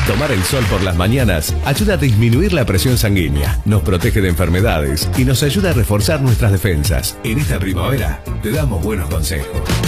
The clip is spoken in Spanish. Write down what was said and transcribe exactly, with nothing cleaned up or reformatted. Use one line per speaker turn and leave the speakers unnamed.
Tomar el sol por las mañanas ayuda a disminuir la presión sanguínea, nos protege de enfermedades y nos ayuda a reforzar nuestras defensas. En esta primavera te damos buenos consejos.